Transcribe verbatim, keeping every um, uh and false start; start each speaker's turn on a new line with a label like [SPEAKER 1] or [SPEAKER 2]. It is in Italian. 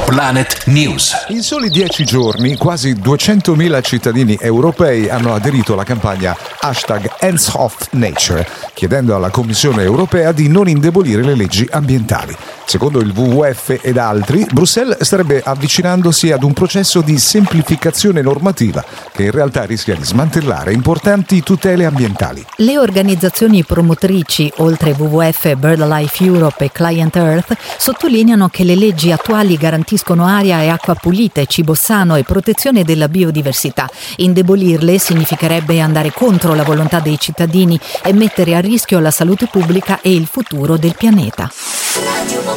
[SPEAKER 1] Planet News.
[SPEAKER 2] In soli dieci giorni, quasi duecentomila cittadini europei hanno aderito alla campagna hashtag Hands Off Nature, chiedendo alla Commissione europea di non indebolire le leggi ambientali. Secondo il W W F ed altri, Bruxelles starebbe avvicinandosi ad un processo di semplificazione normativa che in realtà rischia di smantellare importanti tutele ambientali.
[SPEAKER 3] Le organizzazioni promotrici, oltre W W F, BirdLife Europe e Client Earth, sottolineano che le leggi attuali garantiscono aria e acqua pulite, cibo sano e protezione della biodiversità. Indebolirle significherebbe andare contro la volontà dei cittadini e mettere a rischio la salute pubblica e il futuro del pianeta.